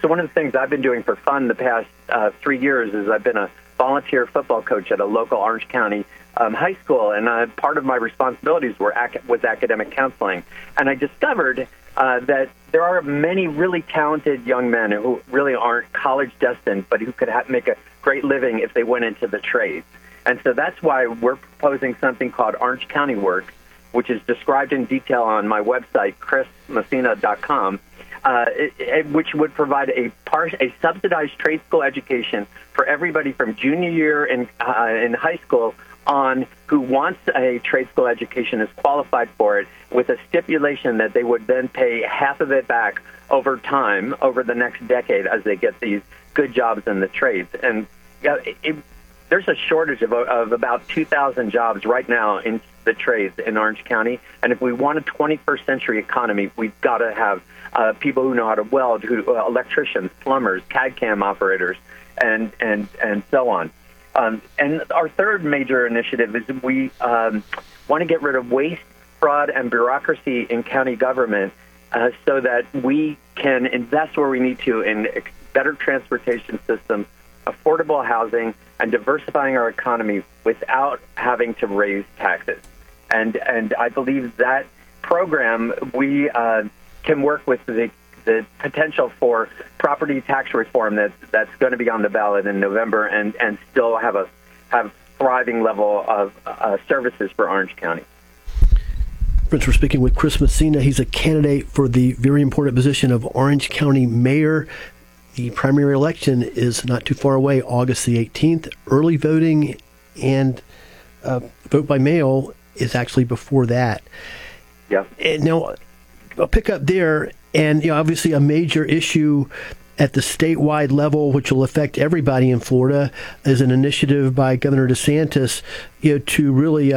So one of the things I've been doing for fun the past 3 years is I've been a volunteer football coach at a local Orange County high school, and part of my responsibilities was academic counseling. And I discovered that there are many really talented young men who really aren't college destined, but who could make a great living if they went into the trades. And so that's why we're proposing something called Orange County Works, which is described in detail on my website, chrismessina.com, which would provide a subsidized trade school education for everybody from junior year in high school on who wants a trade school education, is qualified for it, with a stipulation that they would then pay half of it back over time, over the next decade, as they get these good jobs in the trades. And there's a shortage of about 2,000 jobs right now in the trades in Orange County. And if we want a 21st century economy, we've got to have people who know how to weld, electricians, plumbers, CAD/CAM operators, and so on. And our third major initiative is we want to get rid of waste, fraud, and bureaucracy in county government so that we can invest where we need to in better transportation systems, affordable housing, and diversifying our economy without having to raise taxes. And I believe that program, we can work with the potential for property tax reform that's going to be on the ballot in November, and still have thriving level of services for Orange County. Friends, we're speaking with Chris Messina. He's a candidate for the very important position of Orange County Mayor. The primary election is not too far away, August the 18th. Early voting and vote by mail is actually before that. Yeah. And now, I'll pick up there, and obviously a major issue at the statewide level, which will affect everybody in Florida, is an initiative by Governor DeSantis, to really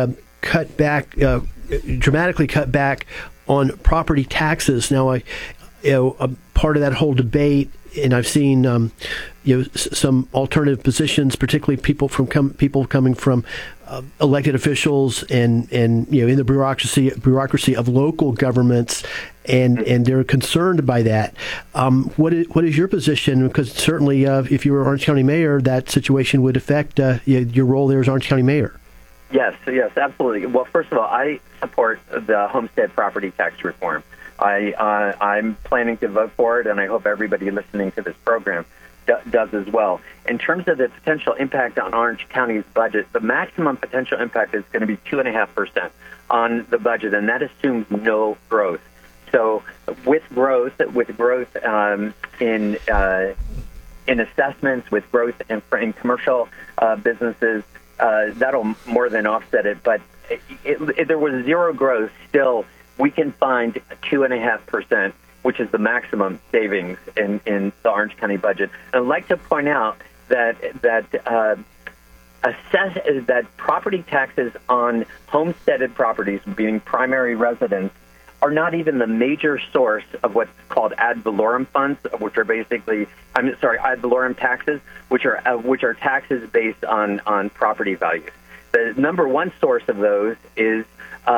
dramatically cut back on property taxes. Now, a part of that whole debate, and I've seen some alternative positions, particularly people coming from elected officials and in the bureaucracy of local governments, and they're concerned by that. What is your position? Because certainly, if you were Orange County Mayor, that situation would affect your role there as Orange County Mayor. Yes, absolutely. Well, first of all, I support the homestead property tax reform. I'm planning to vote for it, and I hope everybody listening to this program does as well. In terms of the potential impact on Orange County's budget, the maximum potential impact is going to be 2.5% on the budget, and that assumes no growth. So with growth in assessments, with growth in commercial businesses, that'll more than offset it. But if there was zero growth, still we can find 2.5%, which is the maximum savings in the Orange County budget. And I'd like to point out that property taxes on homesteaded properties, being primary residence, are not even the major source of what's called ad valorem funds, which are basically, ad valorem taxes, which are taxes based on property values. The number one source of those is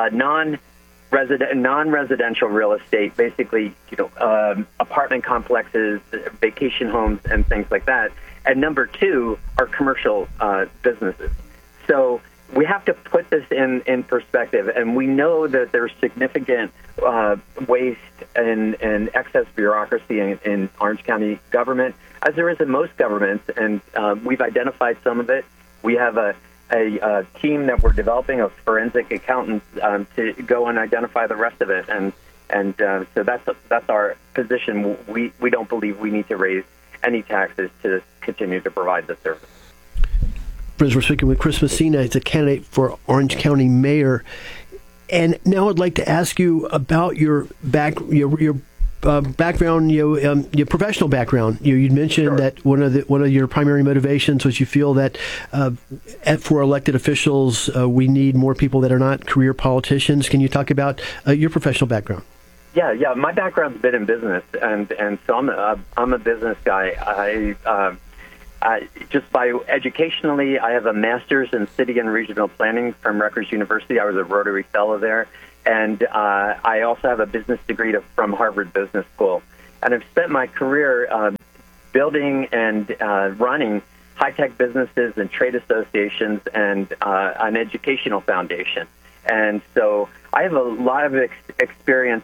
non-residential real estate, basically, apartment complexes, vacation homes, and things like that. And number two are commercial businesses. So we have to put this in perspective, and we know that there's significant waste and excess bureaucracy in Orange County government, as there is in most governments, and we've identified some of it. We have a team that we're developing of forensic accountants to go and identify the rest of it, and so that's our position. We don't believe we need to raise any taxes to continue to provide the service. Friends, we're speaking with Chris Messina. He's a candidate for Orange County Mayor. And now I'd like to ask you about your background, your professional background. You'd mentioned Sure. that one of your primary motivations was you feel that for elected officials, we need more people that are not career politicians. Can you talk about your professional background? Yeah. My background's been in business, and so I'm a business guy. Just by educationally, I have a master's in city and regional planning from Rutgers University. I was a Rotary Fellow there. And I also have a business degree from Harvard Business School. And I've spent my career building and running high-tech businesses and trade associations and an educational foundation. And so I have a lot of experience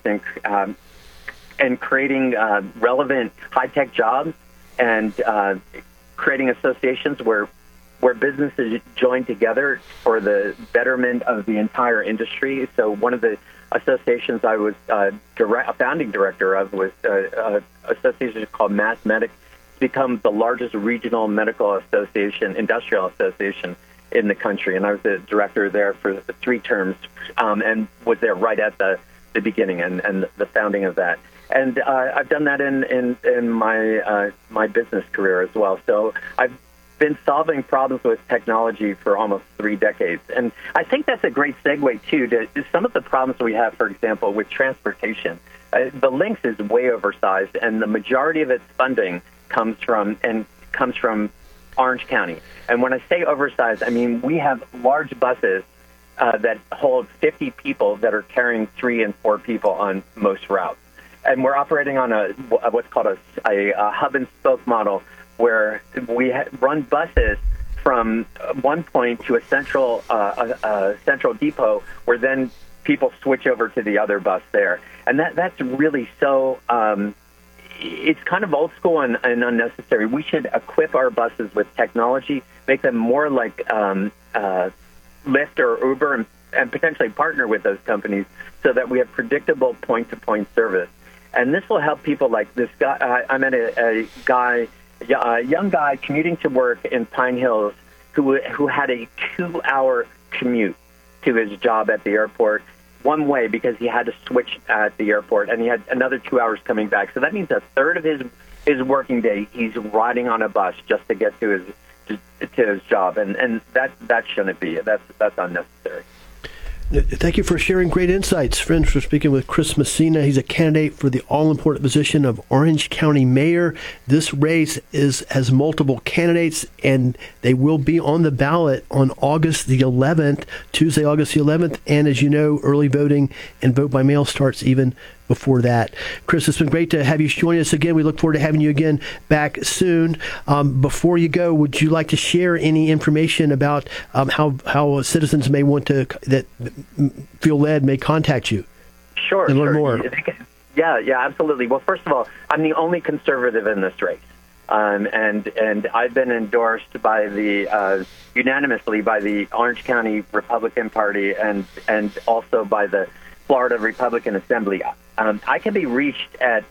in creating relevant high-tech jobs and creating associations where businesses join together for the betterment of the entire industry. So one of the associations I was a founding director of was an association called Mass Medic. It's become the largest regional medical association, industrial association in the country. And I was the director there for 3 terms and was there right at the beginning and the founding of that. And I've done that in my business career as well. So I've been solving problems with technology for almost 3 decades. And I think that's a great segue, too, to some of the problems we have, for example, with transportation. The Lynx is way oversized, and the majority of its funding comes from Orange County. And when I say oversized, I mean we have large buses that hold 50 people that are carrying 3 and 4 people on most routes. And we're operating on what's called a hub and spoke model, where we run buses from one point to a central depot, where then people switch over to the other bus there. And that's really so. It's kind of old school and unnecessary. We should equip our buses with technology, make them more like Lyft or Uber, and potentially partner with those companies so that we have predictable point-to-point service. And this will help people like this guy. I met a young guy commuting to work in Pine Hills who had a 2-hour commute to his job at the airport one way because he had to switch at the airport, and he had another 2 hours coming back. So that means a third of his working day he's riding on a bus just to get to his job, and that shouldn't be. That's unnecessary. Thank you for sharing great insights. Friends, we're speaking with Chris Messina. He's a candidate for the all-important position of Orange County Mayor. This race has multiple candidates, and they will be on the ballot on August the 11th, Tuesday, August the 11th. And as you know, early voting and vote by mail starts even before that. Chris, it's been great to have you join us again. We look forward to having you again back soon. Before you go, would you like to share any information about how citizens may want to, that feel led, may contact you? Sure. And learn more. Yeah, absolutely. Well, first of all, I'm the only conservative in this race. And I've been endorsed by unanimously by the Orange County Republican Party and also by the Florida Republican Assembly. I can be reached at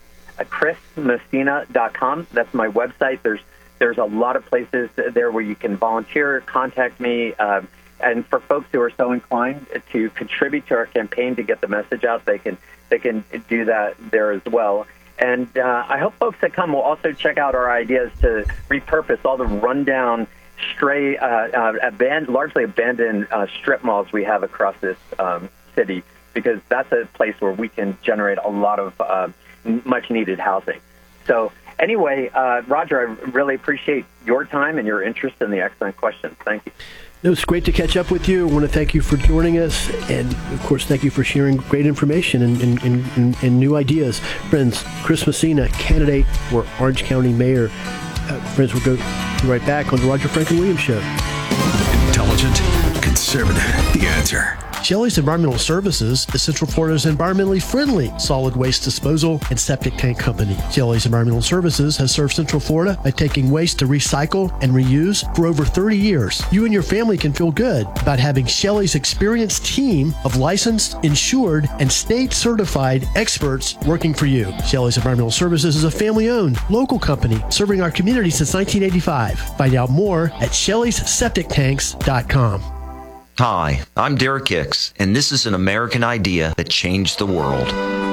chrismessina.com. That's my website. There's a lot of places there where you can volunteer, contact me, and for folks who are so inclined to contribute to our campaign to get the message out, they can do that there as well. And I hope folks that come will also check out our ideas to repurpose all the rundown, stray, largely abandoned strip malls we have across this city, because that's a place where we can generate a lot of much-needed housing. So anyway, Roger, I really appreciate your time and your interest in the excellent questions. Thank you. It was great to catch up with you. I want to thank you for joining us. And, of course, thank you for sharing great information and new ideas. Friends, Chris Messina, candidate for Orange County Mayor. Friends, we'll go right back on the Roger Franklin Williams Show. Intelligent, conservative, the answer. Shelley's Environmental Services is Central Florida's environmentally friendly solid waste disposal and septic tank company. Shelley's Environmental Services has served Central Florida by taking waste to recycle and reuse for over 30 years. You and your family can feel good about having Shelley's experienced team of licensed, insured, and state-certified experts working for you. Shelley's Environmental Services is a family-owned, local company serving our community since 1985. Find out more at Shelley'sSepticTanks.com. Hi, I'm Derek Hicks, and this is an American idea that changed the world.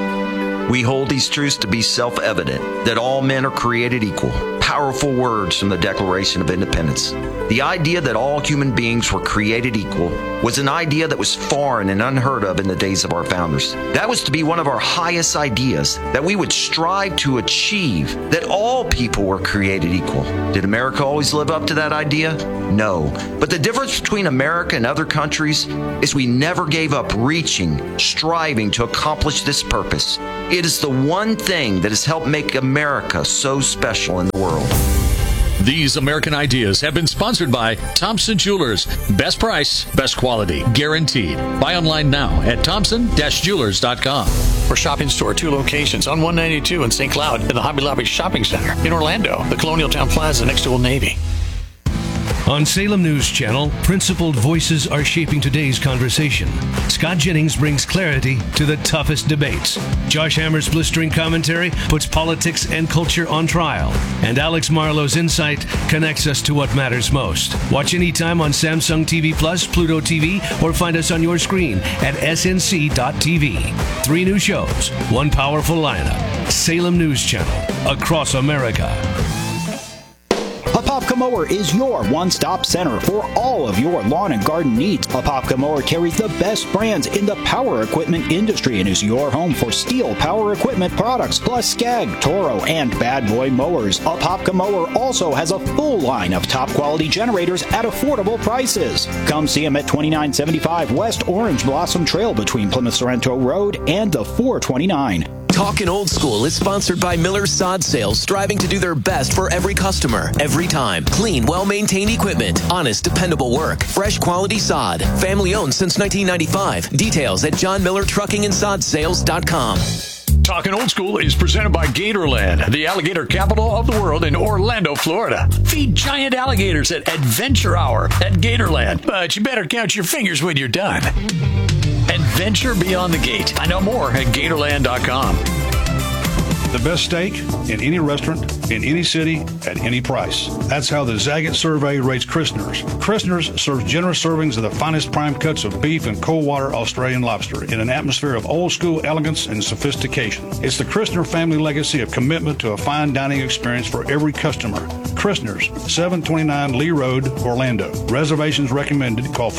We hold these truths to be self-evident, that all men are created equal. Powerful words from the Declaration of Independence. The idea that all human beings were created equal was an idea that was foreign and unheard of in the days of our founders. That was to be one of our highest ideas, that we would strive to achieve, that all people were created equal. Did America always live up to that idea? No. But the difference between America and other countries is we never gave up reaching, striving to accomplish this purpose. It is the one thing that has helped make America so special in the world. These American Ideas have been sponsored by Thompson Jewelers. Best price, best quality, guaranteed. Buy online now at thompson-jewelers.com. For Shopping Store, 2 locations on 192 in St. Cloud and the Hobby Lobby Shopping Center. In Orlando, the Colonial Town Plaza next to Old Navy. On Salem News Channel, principled voices are shaping today's conversation. Scott Jennings brings clarity to the toughest debates. Josh Hammer's blistering commentary puts politics and culture on trial. And Alex Marlowe's insight connects us to what matters most. Watch anytime on Samsung TV Plus, Pluto TV, or find us on your screen at snc.tv. 3 new shows, 1 powerful lineup. Salem News Channel, across America. Apopka Mower is your one-stop center for all of your lawn and garden needs. Apopka Mower carries the best brands in the power equipment industry and is your home for Steel power equipment products, plus Skag, Toro, and Bad Boy mowers. Apopka Mower also has a full line of top-quality generators at affordable prices. Come see them at 2975 West Orange Blossom Trail between Plymouth Sorrento Road and the 429. Talkin' Old School is sponsored by Miller Sod Sales, striving to do their best for every customer, every time. Clean, well-maintained equipment, honest, dependable work, fresh quality sod. Family owned since 1995. Details at johnmillertruckingandsodsales.com. Talkin' Old School is presented by Gatorland, the alligator capital of the world in Orlando, Florida. Feed giant alligators at Adventure Hour at Gatorland, but you better count your fingers when you're done. Adventure beyond the gate. Find out more at Gatorland.com. The best steak in any restaurant, in any city, at any price. That's how the Zagat survey rates Christner's. Christner's serves generous servings of the finest prime cuts of beef and cold water Australian lobster in an atmosphere of old school elegance and sophistication. It's the Christner family legacy of commitment to a fine dining experience for every customer. Christner's, 729 Lee Road, Orlando. Reservations recommended. Call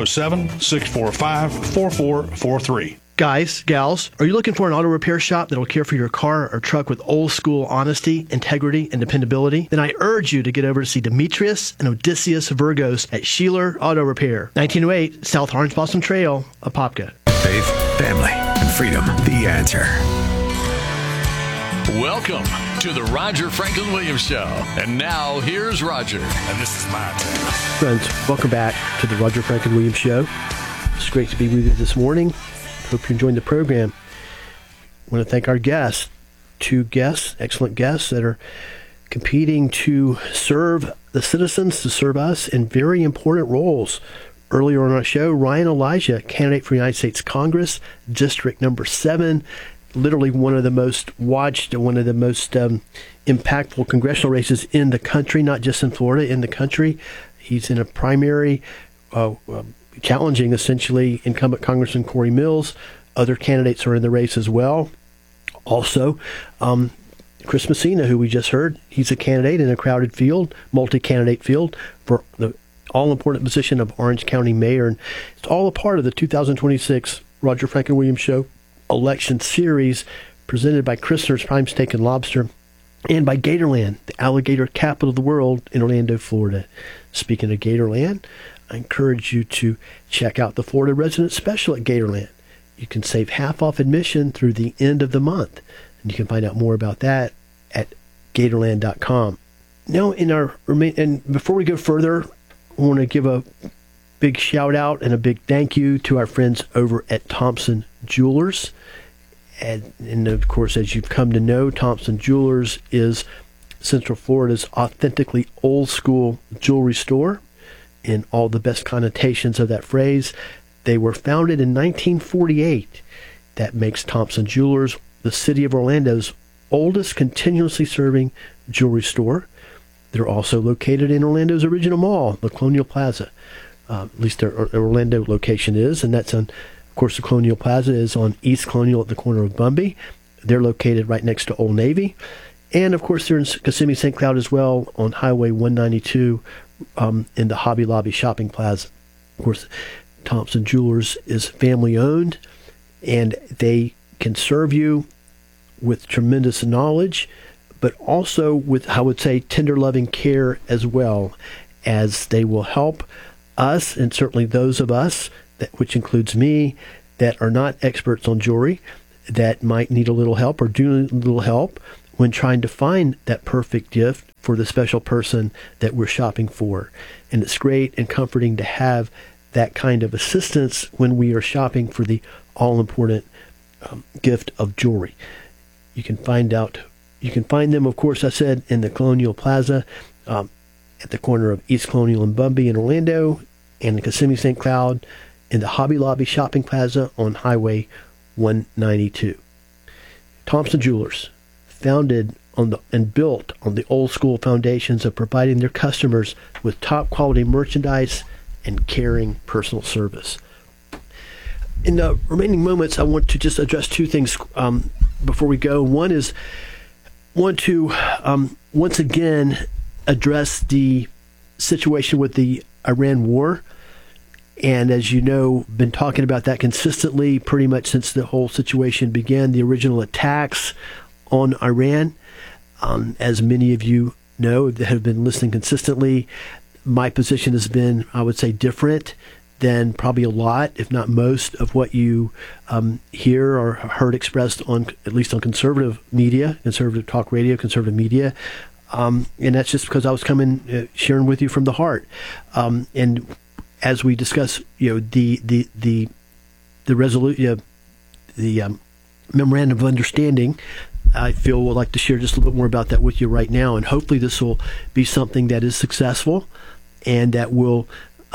407-645-4443. Guys, gals, are you looking for an auto repair shop that'll care for your car or truck with old school honesty, integrity, and dependability? Then I urge you to get over to see Demetrius and Odysseus Virgos at Sheeler Auto Repair, 1908 South Orange Blossom Trail, Apopka. Faith, family, and freedom. The answer. Welcome to the Roger Franklin Williams Show. And now, here's Roger. And this is my turn. Friends, welcome back to the Roger Franklin Williams Show. It's great to be with you this morning. Hope you're enjoying the program. I want to thank our guests, 2 guests, excellent guests that are competing to serve the citizens, to serve us in very important roles. Earlier on our show, Ryan Elijah, candidate for United States Congress, District number 7, literally one of the most watched, one of the most impactful congressional races in the country, not just in Florida, in the country. He's in a primary challenging, essentially, incumbent Congressman Corey Mills. Other candidates are in the race as well. Also, Chris Messina, who we just heard, he's a candidate in a crowded field, multi-candidate field for the all-important position of Orange County Mayor. And it's all a part of the 2026 Roger Franklin Williams Show election series presented by Christner's Prime Steak and Lobster and by Gatorland, the alligator capital of the world in Orlando, Florida. Speaking of Gatorland, I encourage you to check out the Florida Resident Special at Gatorland. You can save half off admission through the end of the month. And you can find out more about that at Gatorland.com. Now, and before we go further, I want to give a big shout out and a big thank you to our friends over at Thompson Jewelers. And of course, as you've come to know, Thompson Jewelers is Central Florida's authentically old school jewelry store in all the best connotations of that phrase. They were founded in 1948. That makes Thompson Jewelers the city of Orlando's oldest continuously serving jewelry store. They're also located in Orlando's original mall, the Colonial Plaza. At least their Orlando location is, and that's on, of course, the Colonial Plaza is on East Colonial at the corner of Bumby. They're located right next to Old Navy. And, of course, they're in Kissimmee, St. Cloud as well on Highway 192 in the Hobby Lobby Shopping Plaza. Of course, Thompson Jewelers is family-owned, and they can serve you with tremendous knowledge, but also with, I would say, tender, loving care as well, as they will help us, and certainly those of us, which includes me, that are not experts on jewelry. that might need a little help or do a little help when trying to find that perfect gift for the special person that we're shopping for. And it's great and comforting to have that kind of assistance when we are shopping for the all-important gift of jewelry. You can find them, of course, I said, in the Colonial Plaza at the corner of East Colonial and Bumby in Orlando, and the Kissimmee St. Cloud in the Hobby Lobby Shopping Plaza on Highway 192. Thompson Jewelers, founded and built on the old school foundations of providing their customers with top quality merchandise and caring personal service. In the remaining moments, I want to just address two things before we go. One is, want to once again address the situation with the Iran war. And as you know, been talking about that consistently pretty much since the whole situation began, the original attacks on Iran. As many of you know that have been listening consistently, my position has been, I would say, different than probably a lot, if not most, of what you hear or heard expressed on, at least on conservative media, conservative talk radio, conservative media. And that's just because I was coming, sharing with you from the heart. And as we discuss, the memorandum of understanding, I feel would like to share just a little bit more about that with you right now, and hopefully this will be something that is successful and that will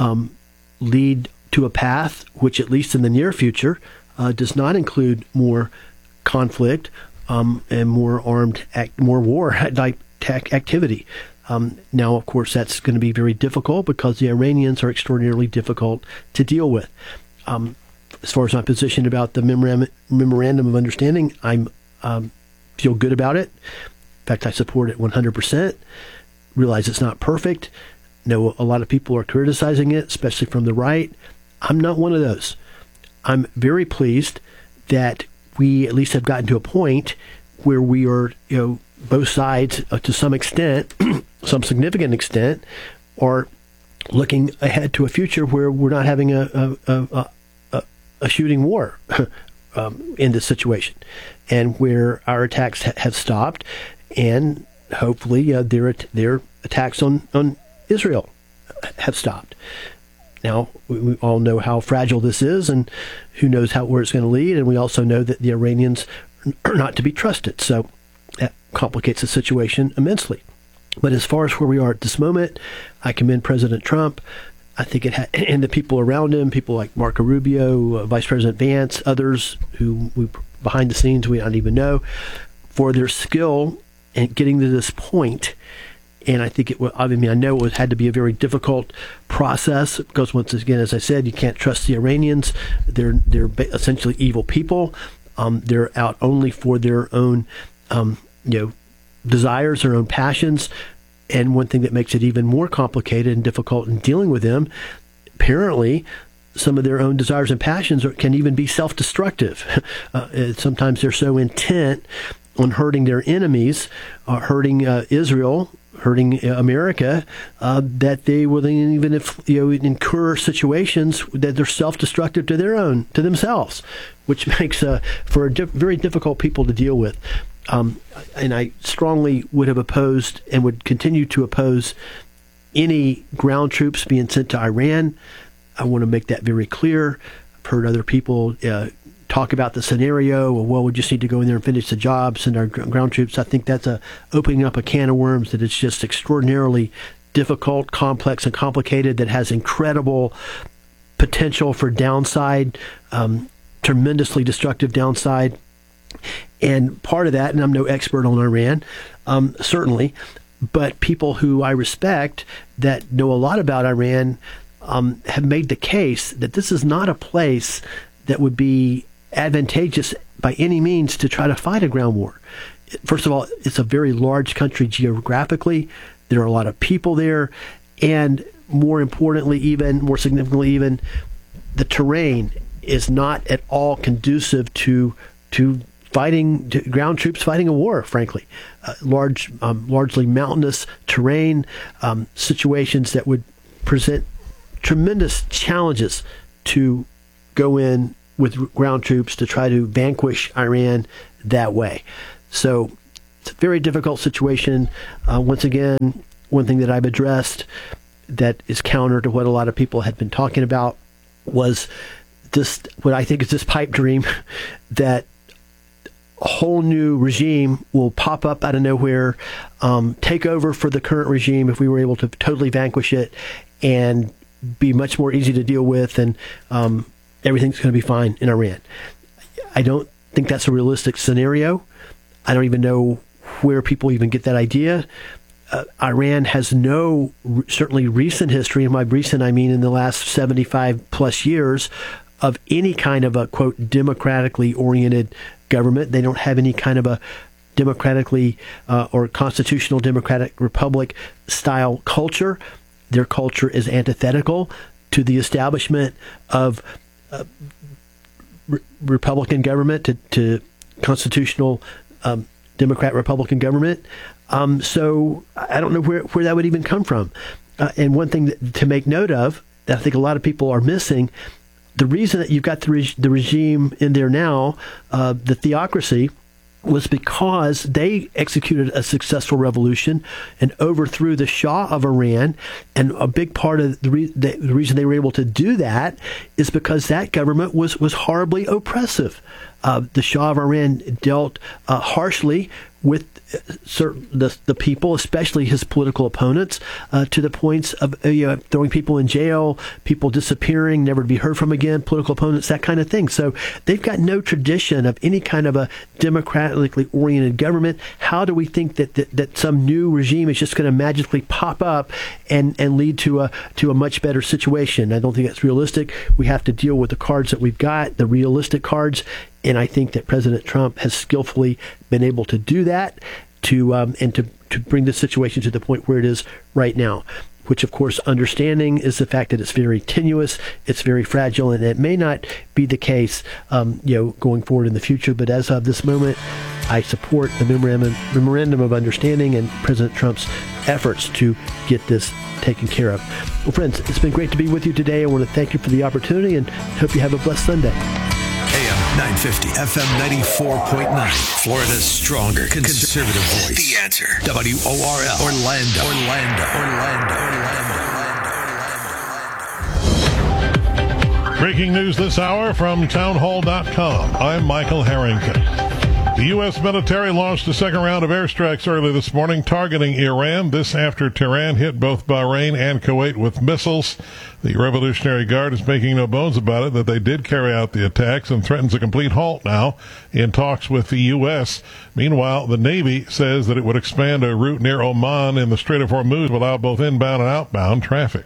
lead to a path which, at least in the near future, does not include more conflict and more more war-like activity. Now, of course, that's going to be very difficult because the Iranians are extraordinarily difficult to deal with. As far as my position about the memorandum of understanding, I'm feel good about it. In fact, I support it 100%. Realize it's not perfect. Know a lot of people are criticizing it, especially from the right. I'm not one of those. I'm very pleased that we at least have gotten to a point where we are, both sides, to some extent, some significant extent, are looking ahead to a future where we're not having a shooting war in this situation, and where our attacks have stopped, and hopefully their attacks on Israel have stopped. Now, we all know how fragile this is, and who knows where it's going to lead, and we also know that the Iranians are not to be trusted, so that complicates the situation immensely. But as far as where we are at this moment, I commend President Trump. I think and the people around him, people like Marco Rubio, Vice President Vance, others who behind the scenes we don't even know, for their skill in getting to this point. And I think I know it had to be a very difficult process because, once again, as I said, you can't trust the Iranians. They're essentially evil people. They're out only for their own, desires, their own passions. And one thing that makes it even more complicated and difficult in dealing with them, apparently, some of their own desires and passions can even be self-destructive. Sometimes they're so intent on hurting their enemies, hurting Israel, hurting America, that they will even incur situations that they're self-destructive to themselves, which makes for very difficult people to deal with. And I strongly would have opposed and would continue to oppose any ground troops being sent to Iran. I want to make that very clear. I've heard other people talk about the scenario, we just need to go in there and finish the job, send our ground troops. I think that's opening up a can of worms that is just extraordinarily difficult, complex, and complicated, that has incredible potential for downside, tremendously destructive downside. And part of that, and I'm no expert on Iran, certainly, but people who I respect that know a lot about Iran have made the case that this is not a place that would be advantageous by any means to try to fight a ground war. First of all, it's a very large country geographically. There are a lot of people there. And more importantly, more significantly even, the terrain is not at all conducive to ground troops fighting a war, frankly. Largely mountainous terrain, situations that would present tremendous challenges to go in with ground troops to try to vanquish Iran that way. So it's a very difficult situation. Once again, one thing that I've addressed that is counter to what a lot of people had been talking about was this, what I think is this pipe dream that a whole new regime will pop up out of nowhere, take over for the current regime if we were able to totally vanquish it, and be much more easy to deal with, and everything's going to be fine in Iran. I don't think that's a realistic scenario. I don't even know where people even get that idea. Iran has no, certainly recent history, and by recent I mean in the last 75 plus years, of any kind of a, quote, democratically oriented government. They don't have any kind of a democratically or constitutional democratic republic style culture. Their culture is antithetical to the establishment of Republican government, to constitutional Democrat Republican government. So I don't know where that would even come from. And one thing to make note of that I think a lot of people are missing, the reason that you've got the regime in there now, the theocracy, was because they executed a successful revolution and overthrew the Shah of Iran. And a big part of the reason they were able to do that is because that government was horribly oppressive. The Shah of Iran dealt harshly with the people, especially his political opponents, to the points of throwing people in jail, people disappearing, never to be heard from again, political opponents, that kind of thing. So they've got no tradition of any kind of a democratically oriented government. How do we think that some new regime is just going to magically pop up and lead to a much better situation? I don't think that's realistic. We have to deal with the cards that we've got, the realistic cards. And I think that President Trump has skillfully been able to do that, to bring the situation to the point where it is right now, which, of course, understanding is the fact that it's very tenuous, it's very fragile, and it may not be the case, going forward in the future. But as of this moment, I support the memorandum of understanding and President Trump's efforts to get this taken care of. Well, friends, it's been great to be with you today. I want to thank you for the opportunity and hope you have a blessed Sunday. AM 950, FM 94.9. Florida's stronger conservative voice. The Answer. WORL. Orlando. Breaking news this hour from townhall.com. I'm Michael Harrington. The U.S. military launched a second round of airstrikes early this morning targeting Iran. This after Tehran hit both Bahrain and Kuwait with missiles. The Revolutionary Guard is making no bones about it that they did carry out the attacks and threatens a complete halt now in talks with the U.S. Meanwhile, the Navy says that it would expand a route near Oman in the Strait of Hormuz to allow both inbound and outbound traffic.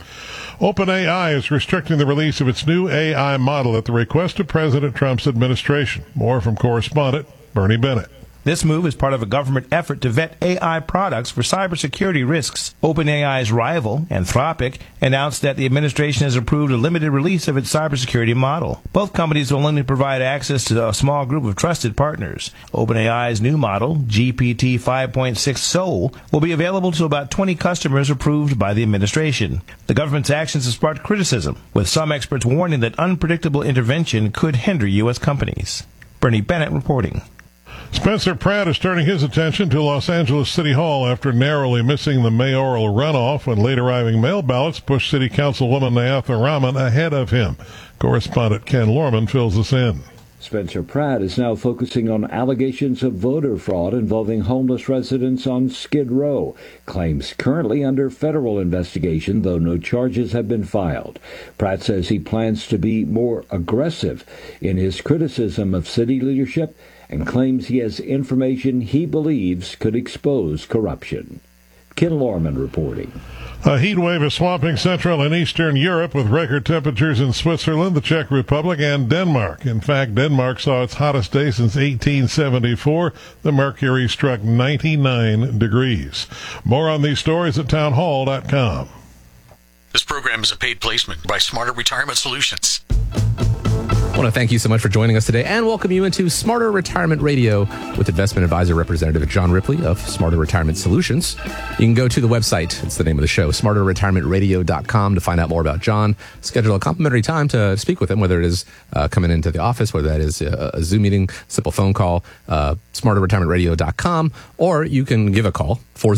OpenAI is restricting the release of its new AI model at the request of President Trump's administration. More from correspondent Bernie Bennett. This move is part of a government effort to vet AI products for cybersecurity risks. OpenAI's rival, Anthropic, announced that the administration has approved a limited release of its cybersecurity model. Both companies will only provide access to a small group of trusted partners. OpenAI's new model, GPT 5.6 Soul, will be available to about 20 customers approved by the administration. The government's actions have sparked criticism, with some experts warning that unpredictable intervention could hinder U.S. companies. Bernie Bennett reporting. Spencer Pratt is turning his attention to Los Angeles City Hall after narrowly missing the mayoral runoff when late arriving mail ballots pushed City Councilwoman Nayatha Rahman ahead of him. Correspondent Ken Lorman fills us in. Spencer Pratt is now focusing on allegations of voter fraud involving homeless residents on Skid Row. Claims currently under federal investigation, though no charges have been filed. Pratt says he plans to be more aggressive in his criticism of city leadership and claims he has information he believes could expose corruption. Ken Lorman reporting. A heat wave is swamping Central and Eastern Europe with record temperatures in Switzerland, the Czech Republic, and Denmark. In fact, Denmark saw its hottest day since 1874. The mercury struck 99 degrees. More on these stories at townhall.com. This program is a paid placement by Smarter Retirement Solutions. want to thank you so much for joining us today and welcome you into Smarter Retirement Radio with investment advisor representative John Ripley of Smarter Retirement Solutions. You can go to the website. It's the name of the show, smarterretirementradio.com, to find out more about John. Schedule a complimentary time to speak with him, whether it is coming into the office, whether that is a Zoom meeting, simple phone call, smarterretirementradio.com, or you can give a call,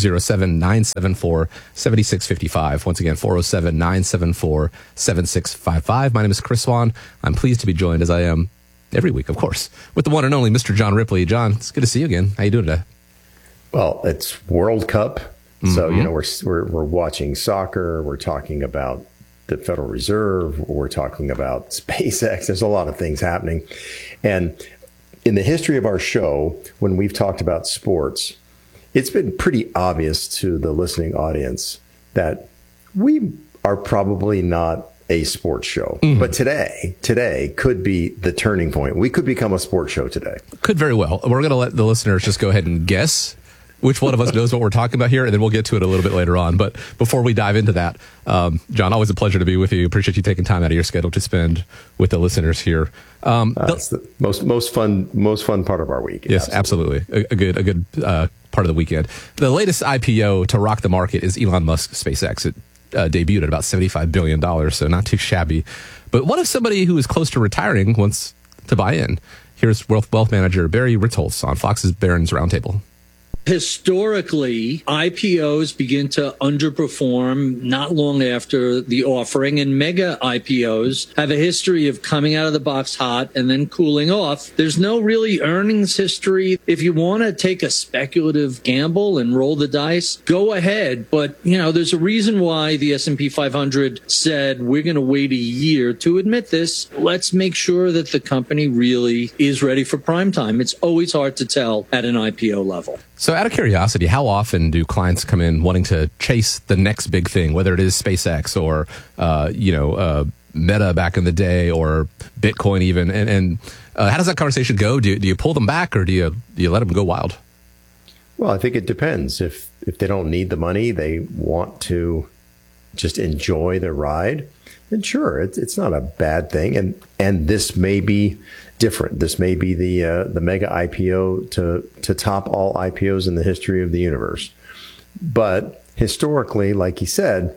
407-974-7655. Once again, 407-974-7655. My name is Chris Swan. I'm pleased to be joined, as I am every week, of course, with the one and only Mr. John Ripley. John, it's good to see you again. How you doing today? Well, it's World Cup, so we're watching soccer. We're talking about the Federal Reserve. We're talking about SpaceX. There's a lot of things happening, and in the history of our show, when we've talked about sports, it's been pretty obvious to the listening audience that we are probably not a sports show. But today could be the turning point. We could become a sports show today. Could very well. We're going to let the listeners just go ahead and guess which one of us knows what we're talking about here, and then we'll get to it a little bit later on. But before we dive into that, John, always a pleasure to be with you. Appreciate you taking time out of your schedule to spend with the listeners here. It's the most fun part of our week. Yes, absolutely. A good part of the weekend. The latest IPO to rock the market is Elon Musk's SpaceX. It debuted at about $75 billion, so not too shabby. But what if somebody who is close to retiring wants to buy in? Here's wealth manager Barry Ritholtz on Fox's Barron's Roundtable. Historically, IPOs begin to underperform not long after the offering, and mega IPOs have a history of coming out of the box hot and then cooling off. There's no really earnings history. If you want to take a speculative gamble and roll the dice, go ahead. But, there's a reason why the S&P 500 said we're going to wait a year to admit this. Let's make sure that the company really is ready for prime time. It's always hard to tell at an IPO level. So out of curiosity, how often do clients come in wanting to chase the next big thing, whether it is SpaceX or, Meta back in the day or Bitcoin even? And how does that conversation go? Do you pull them back or do you let them go wild? Well, I think it depends. If they don't need the money, they want to just enjoy the ride, then sure, it's not a bad thing. And this may be different. This may be the mega IPO to top all IPOs in the history of the universe. But historically, like you said,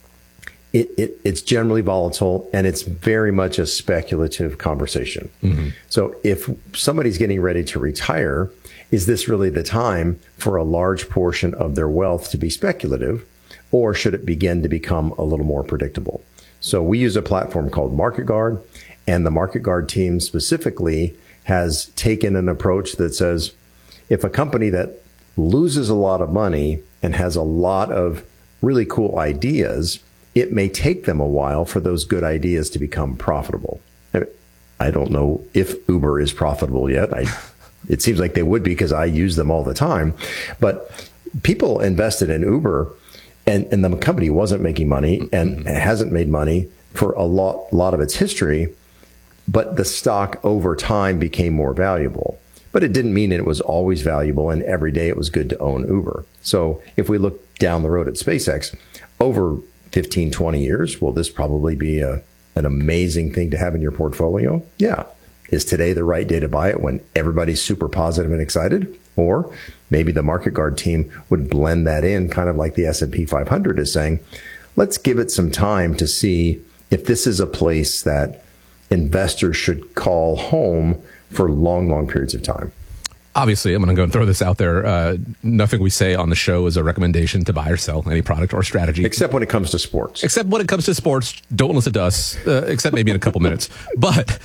it's generally volatile and it's very much a speculative conversation. Mm-hmm. So if somebody's getting ready to retire, is this really the time for a large portion of their wealth to be speculative, or should it begin to become a little more predictable? So we use a platform called Market Guard, and the Market Guard team specifically has taken an approach that says, if a company that loses a lot of money and has a lot of really cool ideas, it may take them a while for those good ideas to become profitable. I don't know if Uber is profitable yet. It seems like they would be because I use them all the time. But people invested in Uber, and the company wasn't making money and hasn't made money for a lot of its history. But the stock over time became more valuable. But it didn't mean it was always valuable and every day it was good to own Uber. So if we look down the road at SpaceX, over 15, 20 years, will this probably be an amazing thing to have in your portfolio? Yeah. Is today the right day to buy it when everybody's super positive and excited? Or maybe the Market Guard team would blend that in, kind of like the S&P 500 is saying, let's give it some time to see if this is a place that investors should call home for long, long periods of time. Obviously, I'm going to go and throw this out there. Nothing we say on the show is a recommendation to buy or sell any product or strategy. Except when it comes to sports. Except when it comes to sports. Don't listen to us, except maybe in a couple minutes. But,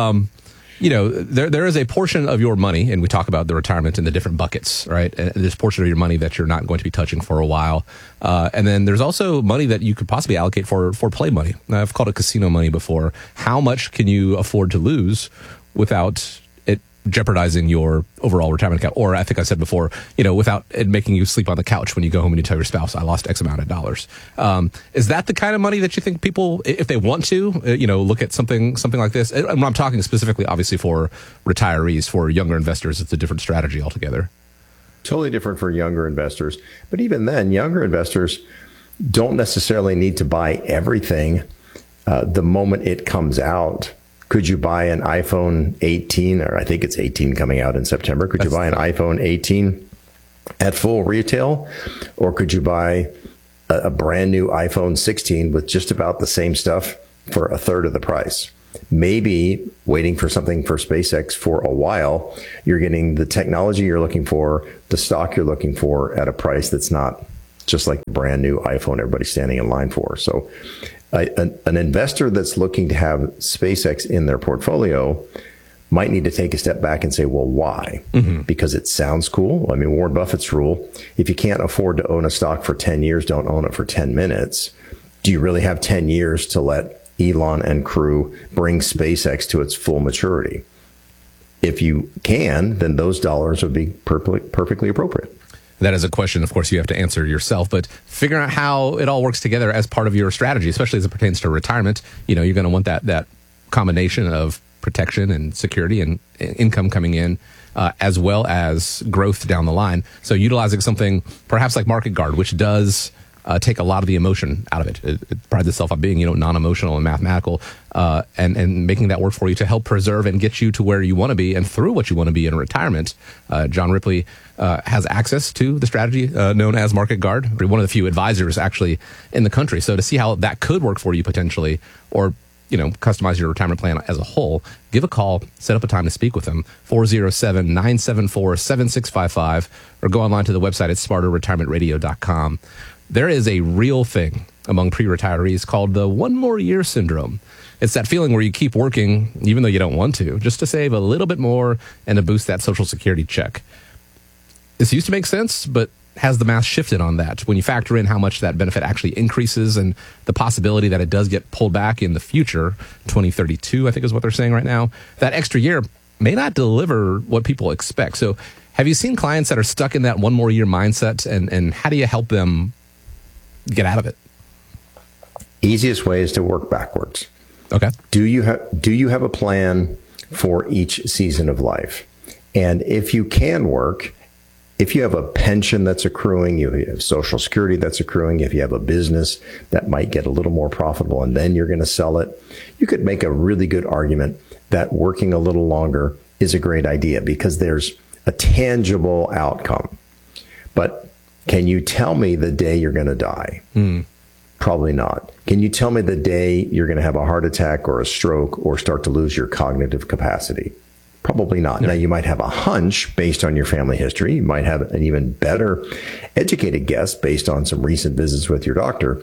there is a portion of your money, and we talk about the retirement in the different buckets, right? And there's a portion of your money that you're not going to be touching for a while. And then there's also money that you could possibly allocate for play money. I've called it casino money before. How much can you afford to lose without it jeopardizing your overall retirement account? Or I think I said before, without it making you sleep on the couch when you go home and you tell your spouse, I lost X amount of dollars. Is that the kind of money that you think people, if they want to, look at something like this? And I'm talking specifically, obviously, for retirees, for younger investors, it's a different strategy altogether. Totally different for younger investors. But even then, younger investors don't necessarily need to buy everything the moment it comes out Could you buy an iPhone 18, or I think it's 18 coming out in September? Could you buy an iPhone 18 at full retail? Or could you buy a brand new iPhone 16 with just about the same stuff for a third of the price? Maybe waiting for something for SpaceX for a while, you're getting the technology you're looking for, the stock you're looking for at a price that's not just like the brand new iPhone everybody's standing in line for. So an investor that's looking to have SpaceX in their portfolio might need to take a step back and say, well, why? Because it sounds cool. I mean, Warren Buffett's rule, if you can't afford to own a stock for 10 years, don't own it for 10 minutes. Do you really have 10 years to let Elon and crew bring SpaceX to its full maturity? If you can, then those dollars would be perfectly appropriate. That is a question, of course, you have to answer yourself, but figuring out how it all works together as part of your strategy, especially as it pertains to retirement, you're going to want that combination of protection and security and income coming in, as well as growth down the line. So utilizing something perhaps like Market Guard, which does take a lot of the emotion out of it. It prides itself on being, non-emotional and mathematical, and making that work for you to help preserve and get you to where you want to be and through what you want to be in retirement. John Ripley has access to the strategy known as Market Guard. One of the few advisors actually in the country. So to see how that could work for you potentially, or customize your retirement plan as a whole, give a call, set up a time to speak with them, 407-974-7655, or go online to the website at smarterretirementradio.com. There is a real thing among pre-retirees called the one more year syndrome. It's that feeling where you keep working, even though you don't want to, just to save a little bit more and to boost that Social Security check. This used to make sense, but has the math shifted on that? When you factor in how much that benefit actually increases and the possibility that it does get pulled back in the future, 2032, I think is what they're saying right now, that extra year may not deliver what people expect. So have you seen clients that are stuck in that one more year mindset, and how do you help them get out of it? Easiest way is to work backwards. Okay. Do you have a plan for each season of life? And if you can work, if you have a pension that's accruing, you have Social Security that's accruing, if you have a business that might get a little more profitable and then you're going to sell it, you could make a really good argument that working a little longer is a great idea because there's a tangible outcome. But can you tell me the day you're going to die? Probably not. Can you tell me the day you're going to have a heart attack or a stroke or start to lose your cognitive capacity? Probably not. Yeah. Now, you might have a hunch based on your family history. You might have an even better educated guess based on some recent visits with your doctor.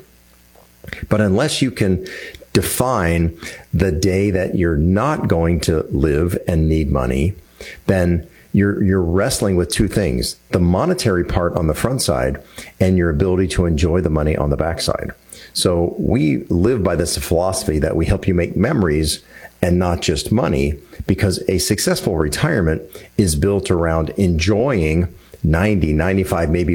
But unless you can define the day that you're not going to live and need money, then you're wrestling with two things: the monetary part on the front side and your ability to enjoy the money on the backside. So we live by this philosophy that we help you make memories and not just money, because a successful retirement is built around enjoying 90, 95, maybe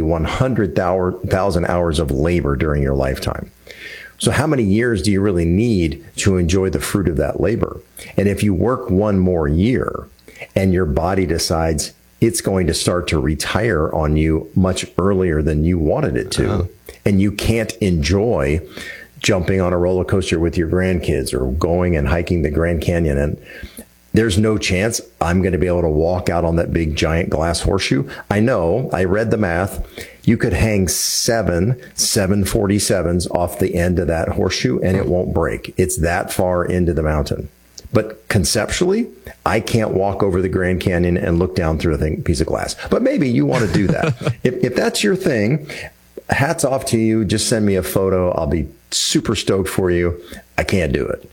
100,000 hours of labor during your lifetime. So how many years do you really need to enjoy the fruit of that labor? And if you work one more year and your body decides it's going to start to retire on you much earlier than you wanted it to, and you can't enjoy jumping on a roller coaster with your grandkids or going and hiking the Grand Canyon, and there's no chance I'm going to be able to walk out on that big giant glass horseshoe. I know, I read the math. You could hang 7 747s off the end of that horseshoe and it won't break. It's that far into the mountain. But conceptually, I can't walk over the Grand Canyon and look down through a piece of glass. But maybe you want to do that. If that's your thing, hats off to you. Just send me a photo. I'll be super stoked for you. I can't do it.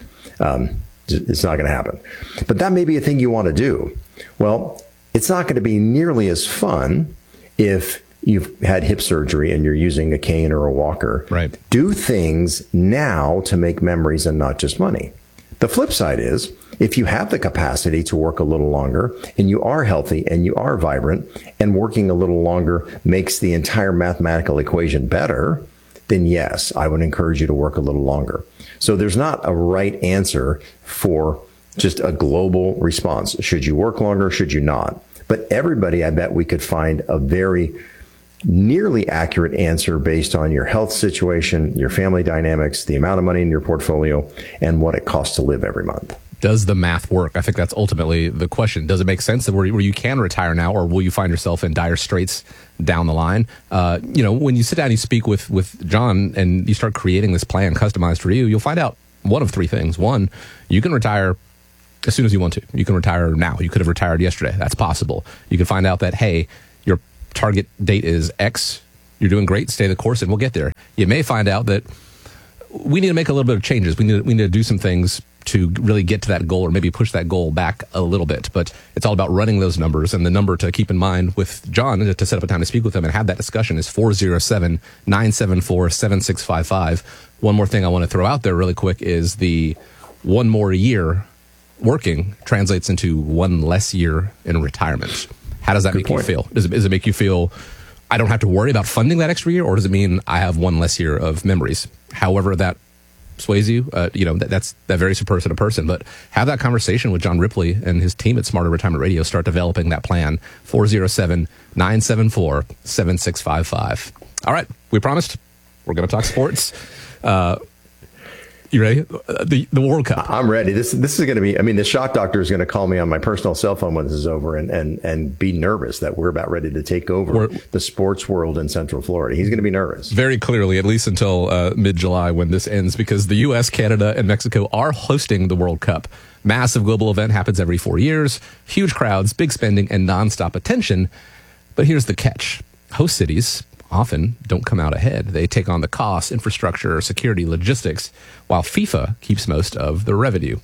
It's not going to happen. But that may be a thing you want to do. Well, it's not going to be nearly as fun if you've had hip surgery and you're using a cane or a walker. Right. Do things now to make memories and not just money. The flip side is, if you have the capacity to work a little longer and you are healthy and you are vibrant and working a little longer makes the entire mathematical equation better, then yes, I would encourage you to work a little longer. So there's not a right answer for just a global response. Should you work longer? Should you not? But everybody, I bet we could find a very nearly accurate answer based on your health situation, your family dynamics, the amount of money in your portfolio, and what it costs to live every month. Does the math work? I think that's ultimately the question. Does it make sense that where you can retire now, or will you find yourself in dire straits down the line? When you sit down and you speak with John and you start creating this plan customized for you, you'll find out one of three things. One, you can retire as soon as you want to. You can retire now. You could have retired yesterday. That's possible. You can find out that, hey, your target date is X. You're doing great. Stay the course and we'll get there. You may find out that we need to make a little bit of changes. We need to do some things to really get to that goal, or maybe push that goal back a little bit. But it's all about running those numbers. And the number to keep in mind with John to set up a time to speak with him and have that discussion is 407-974-7655. One more thing I want to throw out there really quick is the one more year working translates into one less year in retirement. How does that make you feel? Does it make you feel I don't have to worry about funding that extra year, or does it mean I have one less year of memories? However that sways you, that varies from person to person. But have that conversation with John Ripley and his team at Smarter Retirement Radio. Start developing that plan. 407-974-7655. All right, we promised we're going to talk sports. You ready? The World Cup. I'm ready. This is going to be, the shock doctor is going to call me on my personal cell phone when this is over and be nervous that we're about ready to take over the sports world in Central Florida. He's going to be nervous. Very clearly, at least until mid-July when this ends, because the U.S., Canada, and Mexico are hosting the World Cup. Massive global event, happens every 4 years. Huge crowds, big spending, and nonstop attention. But here's the catch. Host cities often don't come out ahead. They take on the cost, infrastructure, security, logistics, while FIFA keeps most of the revenue.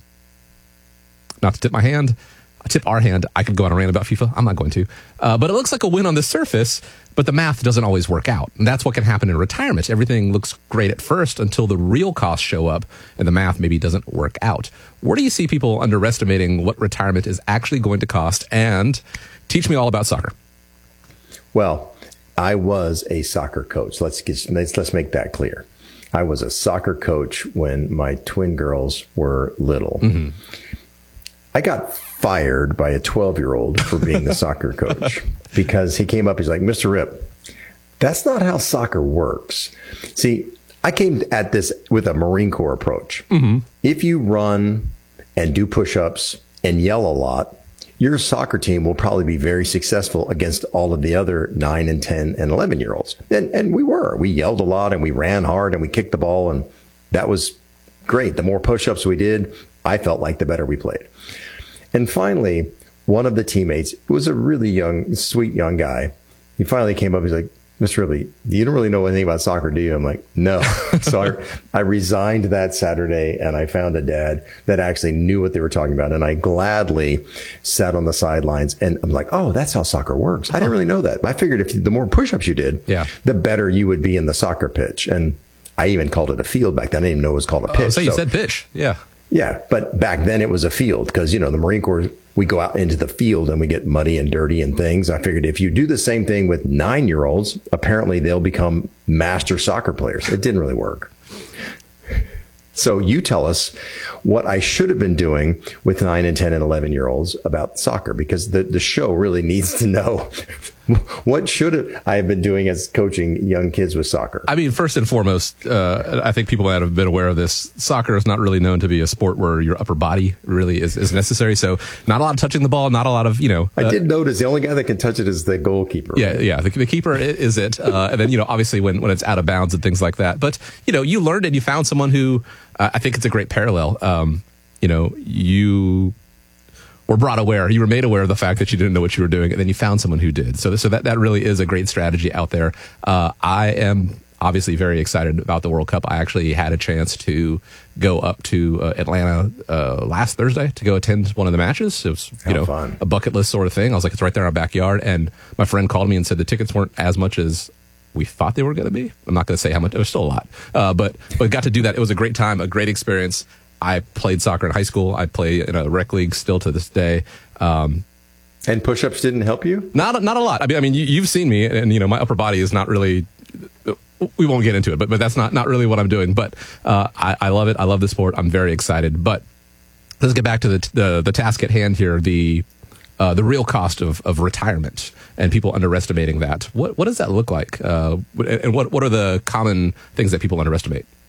Not to tip my hand, I tip our hand. I could go on a rant about FIFA. I'm not going to. But it looks like a win on the surface, but the math doesn't always work out. And that's what can happen in retirement. Everything looks great at first until the real costs show up and the math maybe doesn't work out. Where do you see people underestimating what retirement is actually going to cost? And teach me all about soccer. Well, I was a soccer coach. Let's make that clear. I was a soccer coach when my twin girls were little. Mm-hmm. I got fired by a 12-year-old for being the soccer coach because he came up, he's like, Mr. Rip, that's not how soccer works. See, I came at this with a Marine Corps approach. Mm-hmm. If you run and do push-ups and yell a lot, your soccer team will probably be very successful against all of the other 9 and 10 and 11-year-olds. And we yelled a lot and we ran hard and we kicked the ball, and that was great. The more push-ups we did, I felt like the better we played. And finally, one of the teammates, who was a really young, sweet young guy, he finally came up, he's like, Mr. Ridley, you don't really know anything about soccer, do you? I'm like, no. So I resigned that Saturday, and I found a dad that actually knew what they were talking about. And I gladly sat on the sidelines, and I'm like, oh, that's how soccer works. I didn't really know that. I figured if the more push-ups you did, the better you would be in the soccer pitch. And I even called it a field back then. I didn't even know it was called a pitch. So you said pitch. Yeah. Yeah. But back then it was a field because, the Marine Corps, we go out into the field and we get muddy and dirty and things. I figured if you do the same thing with 9-year-olds, apparently they'll become master soccer players. It didn't really work. So you tell us what I should have been doing with 9 and 10 and 11-year-olds about soccer, because the show really needs to know what should I have been doing as coaching young kids with soccer. I mean, first and foremost, I think people might have been aware of this. Soccer is not really known to be a sport where your upper body really is necessary. So not a lot of touching the ball, not a lot of, I did notice the only guy that can touch it is the goalkeeper. Right? Yeah. The keeper is it. And then, obviously when it's out of bounds and things like that. But, you learned and you found someone who, I think it's a great parallel. You were brought aware, you were made aware of the fact that you didn't know what you were doing, and then you found someone who did. So that really is a great strategy out there. I am obviously very excited about the World Cup. I actually had a chance to go up to Atlanta last Thursday to go attend one of the matches. It was fun. A bucket list sort of thing. I was like, it's right there in our backyard. And my friend called me and said the tickets weren't as much as we thought they were going to be. I'm not going to say how much. It was still a lot. But got to do that. It was a great time, a great experience. I played soccer in high school. I play in a rec league still to this day. And push-ups didn't help you? Not a lot. I mean, you've seen me, and my upper body is not really. We won't get into it, but that's not really what I'm doing. But I love it. I love the sport. I'm very excited. But let's get back to the task at hand here. The real cost of retirement and people underestimating that. What does that look like? And what are the common things that people underestimate?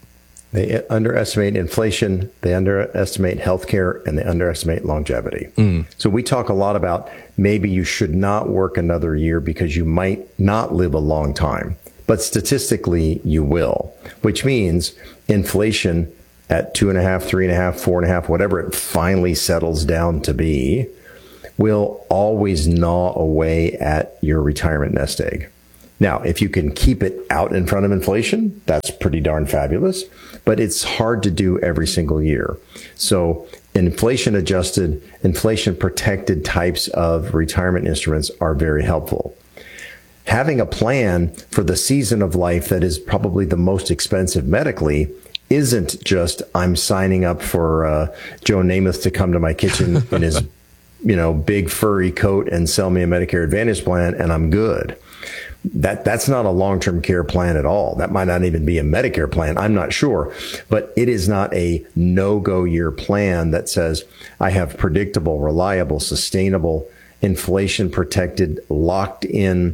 They underestimate inflation, they underestimate healthcare, and they underestimate longevity. So we talk a lot about maybe you should not work another year because you might not live a long time. But statistically, you will, which means inflation at 2.5%, 3.5%, 4.5%, whatever it finally settles down to be, will always gnaw away at your retirement nest egg. Now, if you can keep it out in front of inflation, that's pretty darn fabulous, but it's hard to do every single year. So inflation adjusted, inflation protected types of retirement instruments are very helpful. Having a plan for the season of life that is probably the most expensive medically isn't just I'm signing up for Joe Namath to come to my kitchen in his big furry coat and sell me a Medicare Advantage plan and I'm good. That's not a long-term care plan at all. That might not even be a Medicare plan. I'm not sure, but it is not a no-go year plan that says I have predictable, reliable, sustainable, inflation protected, locked in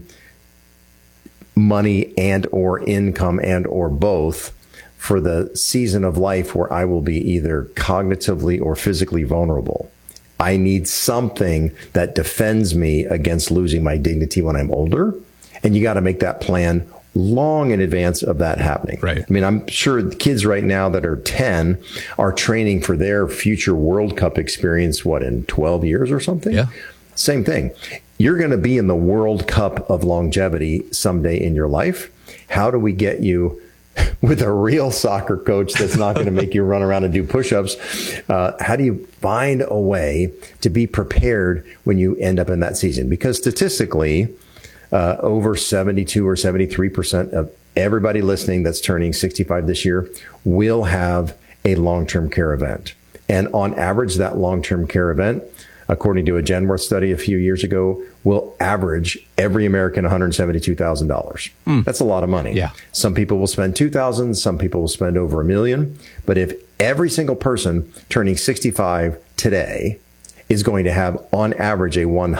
money and or income and or both for the season of life where I will be either cognitively or physically vulnerable. I need something that defends me against losing my dignity when I'm older. And you got to make that plan long in advance of that happening. Right. I mean, I'm sure the kids right now that are 10 are training for their future World Cup experience, in 12 years or something? Yeah. Same thing. You're going to be in the World Cup of longevity someday in your life. How do we get you with a real soccer coach that's not going to make you run around and do push-ups? How do you find a way to be prepared when you end up in that season? Because statistically, over 72 or 73% of everybody listening that's turning 65 this year will have a long-term care event. And on average, that long-term care event, according to a Genworth study a few years ago, will average every American $172,000. That's a lot of money. Yeah. Some people will spend $2,000, some people will spend over $1 million. But if every single person turning 65 today is going to have, on average, a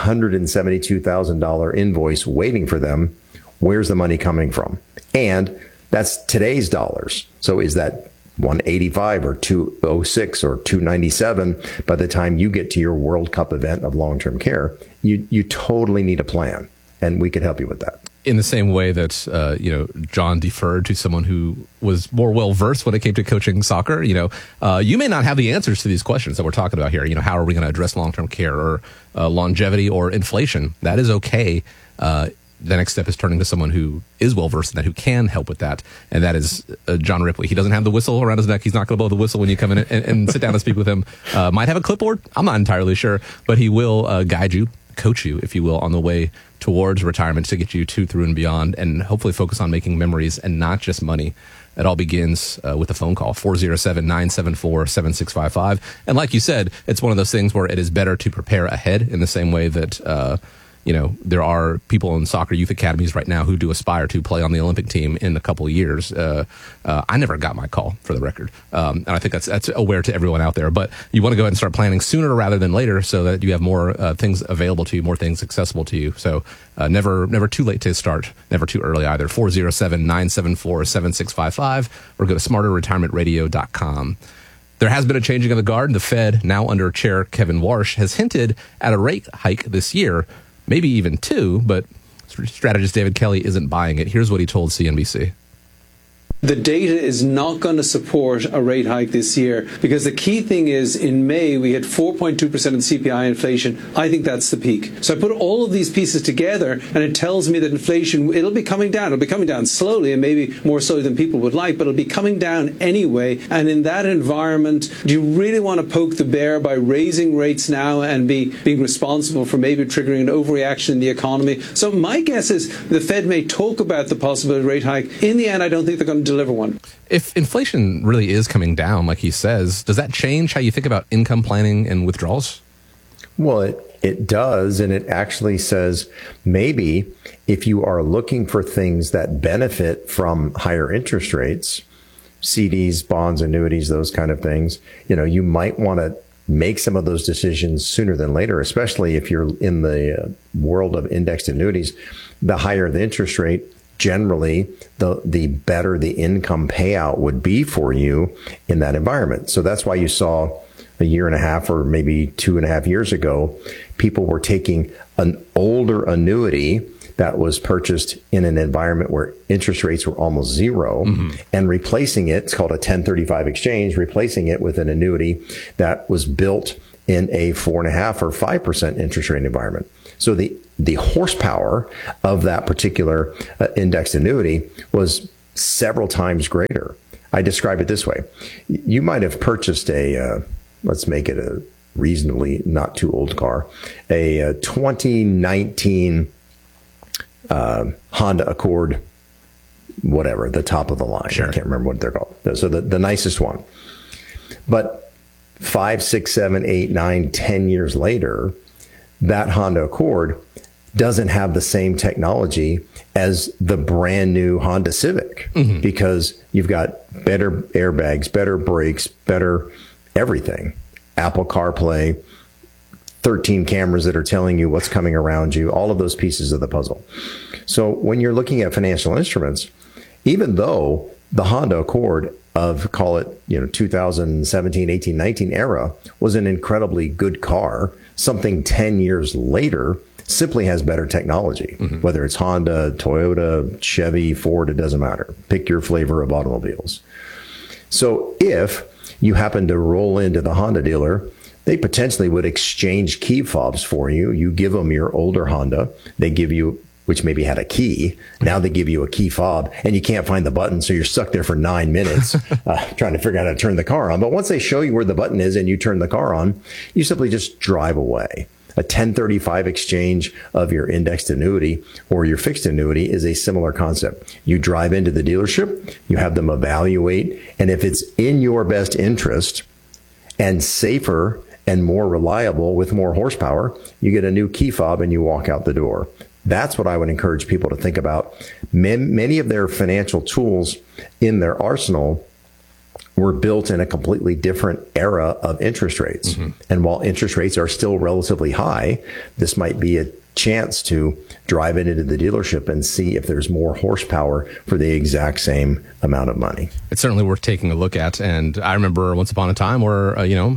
$172,000 invoice waiting for them, where's the money coming from? And that's today's dollars. So is that 185 or 206 or 297 by the time you get to your World Cup event of long-term care? You totally need a plan, and we could help you with that. In the same way that John deferred to someone who was more well-versed when it came to coaching soccer, you may not have the answers to these questions that we're talking about here. How are we going to address long-term care or longevity or inflation? That is okay. The next step is turning to someone who is well-versed in that, who can help with that, and that is John Ripley. He doesn't have the whistle around his neck. He's not going to blow the whistle when you come in and sit down and speak with him. Might have a clipboard. I'm not entirely sure, but he will guide you, coach you, if you will, on the way towards retirement to get you to, through, and beyond, and hopefully focus on making memories and not just money. It all begins with a phone call, 407-974-7655. And like you said, it's one of those things where it is better to prepare ahead, in the same way that there are people in soccer youth academies right now who do aspire to play on the Olympic team in a couple of years. I never got my call, for the record. And I think that's aware to everyone out there. But you want to go ahead and start planning sooner rather than later so that you have more things available to you, more things accessible to you. So never too late to start, never too early either. 407-974-7655 or go to smarterretirementradio.com. There has been a changing of the guard. The Fed, now under Chair Kevin Warsh, has hinted at a rate hike this year. Maybe even two, but strategist David Kelly isn't buying it. Here's what he told CNBC. The data is not going to support a rate hike this year, because the key thing is in May we had 4.2% in CPI inflation. I think that's the peak. So I put all of these pieces together and it tells me that inflation, it'll be coming down. It'll be coming down slowly, and maybe more slowly than people would like, but it'll be coming down anyway. And in that environment, do you really want to poke the bear by raising rates now and being responsible for maybe triggering an overreaction in the economy? So my guess is the Fed may talk about the possibility of rate hike. In the end, I don't think they're going to deliver one. If inflation really is coming down, like he says, does that change how you think about income planning and withdrawals? Well, it does, and it actually says maybe if you are looking for things that benefit from higher interest rates, CDs, bonds, annuities, those kind of things, you might want to make some of those decisions sooner than later, especially if you're in the world of indexed annuities. The higher the interest rate, generally the better the income payout would be for you in that environment. So that's why you saw a year and a half or maybe 2.5 years ago, people were taking an older annuity that was purchased in an environment where interest rates were almost zero and replacing it. It's called a 1035 exchange, replacing it with an annuity that was built in a 4.5 or 5% interest rate environment. So the horsepower of that particular indexed annuity was several times greater. I describe it this way. You might have purchased let's make it a reasonably not too old car, a 2019 Honda Accord, whatever, the top of the line. Sure. I can't remember what they're called. So the nicest one. But 5, 6, 7, 8, 9, 10 years later, that Honda Accord doesn't have the same technology as the brand new Honda Civic because you've got better airbags, better brakes, better everything. Apple CarPlay, 13 cameras that are telling you what's coming around you, all of those pieces of the puzzle. So when you're looking at financial instruments, even though the Honda Accord of, call it, 2017, 18, 19 era was an incredibly good car, something 10 years later simply has better technology, whether it's Honda, Toyota, Chevy, Ford, it doesn't matter. Pick your flavor of automobiles. So if you happen to roll into the Honda dealer, they potentially would exchange key fobs for you. You give them your older Honda. They give you, which maybe had a key. Now they give you a key fob and you can't find the button. So you're stuck there for 9 minutes trying to figure out how to turn the car on. But once they show you where the button is and you turn the car on, you simply just drive away. A 1035 exchange of your indexed annuity or your fixed annuity is a similar concept. You drive into the dealership, you have them evaluate, and if it's in your best interest and safer and more reliable with more horsepower, you get a new key fob and you walk out the door. That's what I would encourage people to think about. Many of their financial tools in their arsenal were built in a completely different era of interest rates. And while interest rates are still relatively high, this might be a chance to drive it into the dealership and see if there's more horsepower for the exact same amount of money. It's certainly worth taking a look at. And I remember once upon a time where,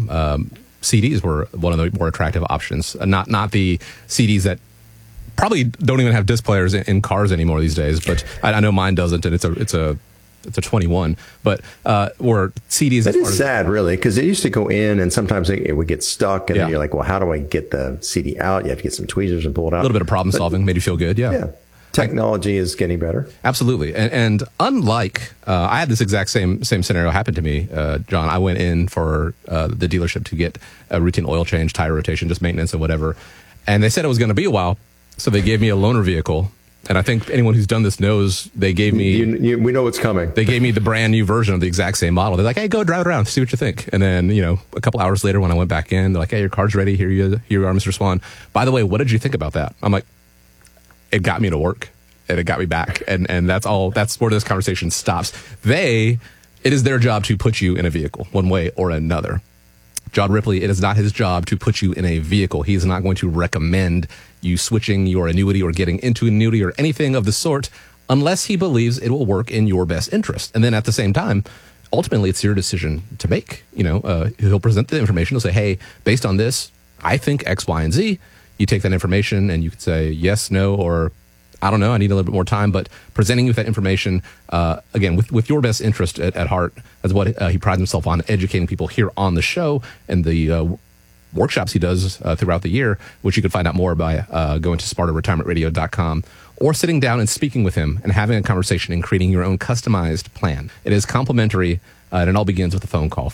CDs were one of the more attractive options. Not the CDs that probably don't even have disc players in cars anymore these days, but I know mine doesn't, and it's a 21, but or CDs. That is sad, really, because it used to go in and sometimes it would get stuck, and then you're like, well, how do I get the CD out? You have to get some tweezers and pull it out. A little bit of problem solving made you feel good, yeah. Technology is getting better. Absolutely. And unlike, I had this exact same scenario happen to me, John. I went in for the dealership to get a routine oil change, tire rotation, just maintenance and whatever. And they said it was going to be a while. So they gave me a loaner vehicle. And I think anyone who's done this knows they gave me... we know what's coming. They gave me the brand new version of the exact same model. They're like, hey, go drive it around, see what you think. And then, a couple hours later when I went back in, they're like, hey, your car's ready. Here you are, Mr. Swan. By the way, what did you think about that? I'm like, it got me to work and it got me back. And that's all. That's where this conversation stops. It is their job to put you in a vehicle one way or another. John Ripley, it is not his job to put you in a vehicle. He is not going to recommend you switching your annuity or getting into an annuity or anything of the sort unless he believes it will work in your best interest. And then at the same time, ultimately, it's your decision to make. He'll present the information. He'll say, hey, based on this, I think X, Y, and Z. You take that information and you could say yes, no, or I don't know, I need a little bit more time. But presenting you with that information, again, with your best interest at heart, is what he prides himself on, educating people here on the show and the workshops he does throughout the year, which you can find out more by going to smarterretirementradio.com or sitting down and speaking with him and having a conversation and creating your own customized plan. It is complimentary, and it all begins with a phone call,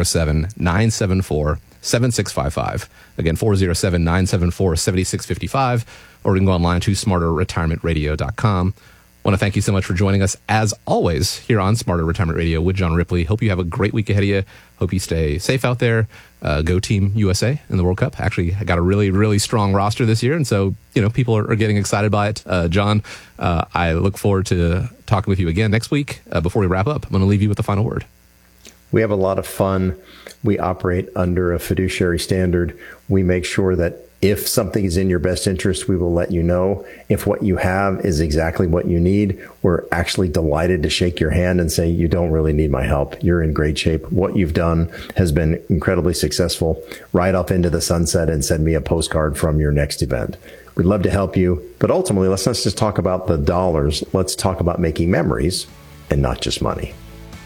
407-974-7655. Again, 407-974-7655, or you can go online to smarterretirementradio.com. I want to thank you so much for joining us, as always, here on Smarter Retirement Radio with John Ripley. Hope you have a great week ahead of you. Hope you stay safe out there. Go Team USA in the World Cup. Actually, I got a really, really strong roster this year, and so, people are getting excited by it. John, I look forward to talking with you again next week. Before we wrap up, I'm going to leave you with the final word. We have a lot of fun. We operate under a fiduciary standard. We make sure that If something is in your best interest, we will let you know. If what you have is exactly what you need, we're actually delighted to shake your hand and say, you don't really need my help. You're in great shape. What you've done has been incredibly successful. Ride off into the sunset and send me a postcard from your next event. We'd love to help you. But ultimately, let's not just talk about the dollars. Let's talk about making memories and not just money.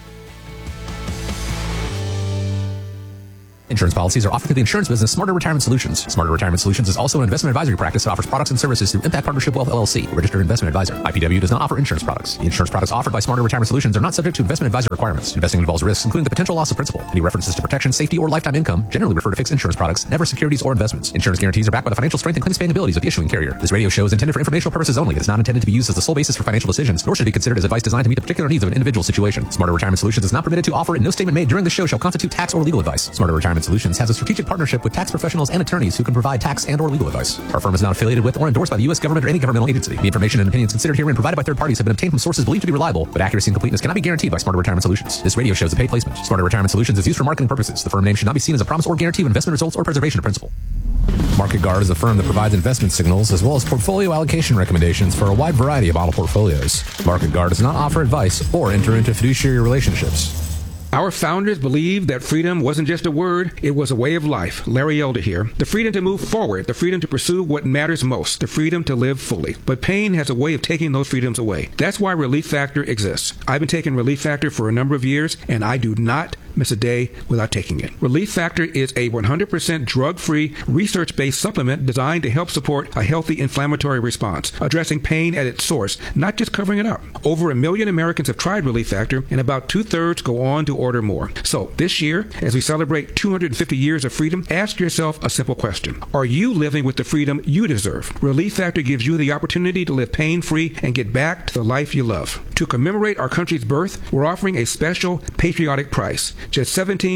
Insurance policies are offered through the insurance business Smarter Retirement Solutions. Smarter Retirement Solutions is also an investment advisory practice that offers products and services through Impact Partnership Wealth LLC, a registered investment advisor. IPW does not offer insurance products. The insurance products offered by Smarter Retirement Solutions are not subject to investment advisor requirements. Investing involves risks, including the potential loss of principal. Any references to protection, safety, or lifetime income generally refer to fixed insurance products, never securities or investments. Insurance guarantees are backed by the financial strength and claims-paying abilities of the issuing carrier. This radio show is intended for informational purposes only. It is not intended to be used as the sole basis for financial decisions, nor should it be considered as advice designed to meet the particular needs of an individual situation. Smarter Retirement Solutions is not permitted to offer, and no statement made during the show shall constitute tax or legal advice. Smarter Retirement Solutions has a strategic partnership with tax professionals and attorneys who can provide tax and or legal advice. Our firm is not affiliated with or endorsed by the U.S. government or any governmental agency. The information and opinions considered herein provided by third parties have been obtained from sources believed to be reliable, but accuracy and completeness cannot be guaranteed by Smarter Retirement Solutions. This radio show is a paid placement. Smarter Retirement Solutions is used for marketing purposes. The firm name should not be seen as a promise or guarantee of investment results or preservation of principal. Market Guard is a firm that provides investment signals as well as portfolio allocation recommendations for a wide variety of model portfolios. Market Guard does not offer advice or enter into fiduciary relationships. Our founders believed that freedom wasn't just a word, it was a way of life. Larry Elder here. The freedom to move forward, the freedom to pursue what matters most, the freedom to live fully. But pain has a way of taking those freedoms away. That's why Relief Factor exists. I've been taking Relief Factor for a number of years, and I do not miss a day without taking it. Relief Factor is a 100% drug-free, research-based supplement designed to help support a healthy inflammatory response, addressing pain at its source, not just covering it up. Over 1 million Americans have tried Relief Factor, and about 2/3 go on to order more. So this year, as we celebrate 250 years of freedom, ask yourself a simple question. Are you living with the freedom you deserve? Relief Factor gives you the opportunity to live pain-free and get back to the life you love. To commemorate our country's birth, we're offering a special patriotic price, just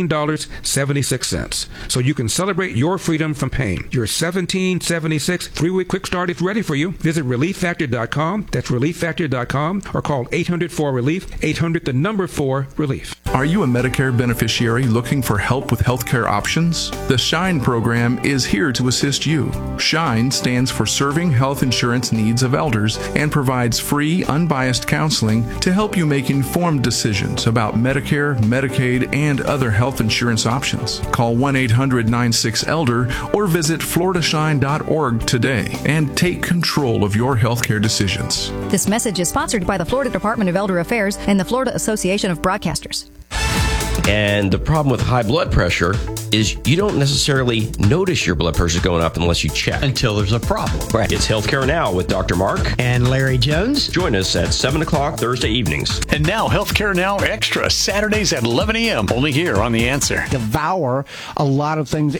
$17.76. So you can celebrate your freedom from pain. Your $17.76 3-week quick start is ready for you. Visit ReliefFactor.com. That's ReliefFactor.com, or call 800-4-RELIEF, 800-4-RELIEF. Are you a Medicare beneficiary looking for help with healthcare options? The SHINE program is here to assist you. SHINE stands for Serving Health Insurance Needs of Elders and provides free, unbiased counseling to help you make informed decisions about Medicare, Medicaid, and other health insurance options. Call 1-800-96-ELDER or visit floridashine.org today and take control of your healthcare decisions. This message is sponsored by the Florida Department of Elder Affairs and the Florida Association of Broadcasters. And the problem with high blood pressure is you don't necessarily notice your blood pressure going up unless you check. Until there's a problem. Right. It's Healthcare Now with Dr. Mark and Larry Jones. Join us at 7 o'clock Thursday evenings. And now Healthcare Now Extra, Saturdays at 11 a.m. Only here on The Answer. Devour a lot of things.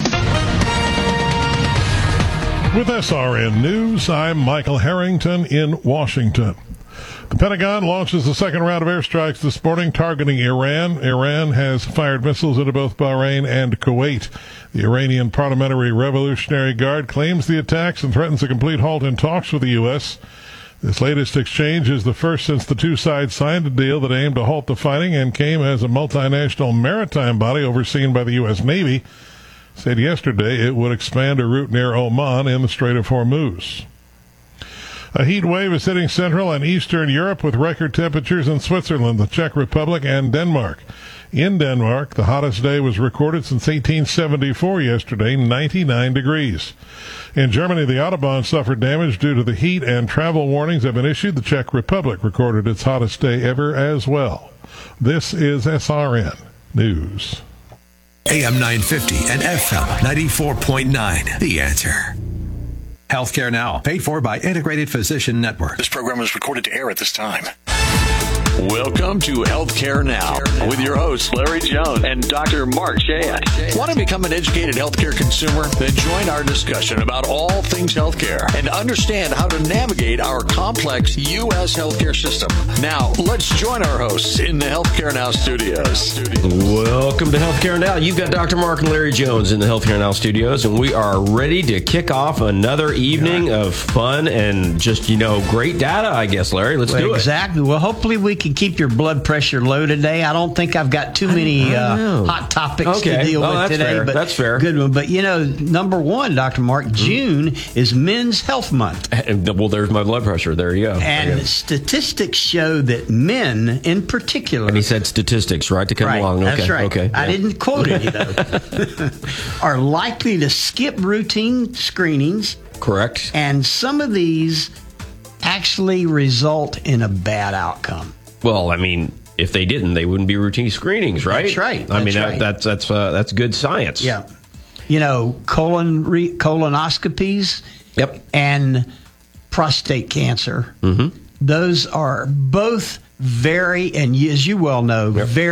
With SRN News, I'm Michael Harrington in Washington. The Pentagon launches the second round of airstrikes this morning targeting Iran. Iran has fired missiles into both Bahrain and Kuwait. The Iranian Parliamentary Revolutionary Guard claims the attacks and threatens a complete halt in talks with the U.S. This latest exchange is the first since the two sides signed a deal that aimed to halt the fighting and came as a multinational maritime body overseen by the U.S. Navy said yesterday it would expand a route near Oman in the Strait of Hormuz. A heat wave is hitting Central and Eastern Europe with record temperatures in Switzerland, the Czech Republic, and Denmark. In Denmark, the hottest day was recorded since 1874 yesterday, 99 degrees. In Germany, the Autobahn suffered damage due to the heat, and travel warnings have been issued. The Czech Republic recorded its hottest day ever as well. This is SRN News. AM 950 and FM 94.9. The Answer. Healthcare Now, paid for by Integrated Physician Network. This program is recorded to air at this time. Welcome to Healthcare Now with your hosts, Larry Jones and Dr. Mark Shayat. Want to become an educated healthcare consumer? Then join our discussion about all things healthcare and understand how to navigate our complex U.S. healthcare system. Now, let's join our hosts in the Healthcare Now studios. Welcome to Healthcare Now. You've got Dr. Mark and Larry Jones in the Healthcare Now studios, and we are ready to kick off another evening of fun and just, great data, I guess, Larry. Let's do it. Exactly. Well, hopefully we can keep your blood pressure low today. I don't think I've got too many hot topics to deal with today. Fair. But that's fair. Good one. But, number one, Dr. Mark, June is Men's Health Month. Well, there's my blood pressure. There you go. And statistics show that men in particular. And he said statistics, right, to come along. Okay. That's right. Okay. I didn't quote it, are likely to skip routine screenings. Correct. And some of these actually result in a bad outcome. Well, I mean, if they didn't, they wouldn't be routine screenings, right? That's right. That's good science. Yeah. Colonoscopies. Yep. And prostate cancer. Mm-hmm. Those are both very, and as you well know, very